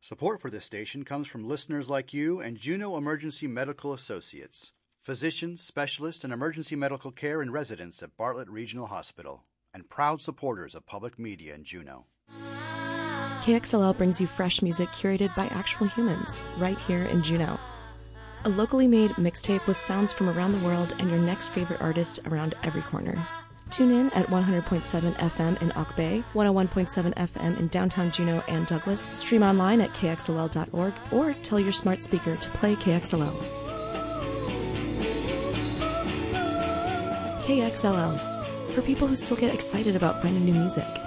Support for this station comes from listeners like you and Juneau Emergency Medical Associates, physicians, specialists in emergency medical care and residents at Bartlett Regional Hospital, and proud supporters of public media in Juneau. KXLL brings you fresh music curated by actual humans, right here in Juneau. A locally made mixtape with sounds from around the world and your next favorite artist around every corner. Tune in at 100.7 FM in Auk Bay, 101.7 FM in downtown Juneau and Douglas. Stream online at kxll.org or tell your smart speaker to play KXLL. KXLL, for people who still get excited about finding new music.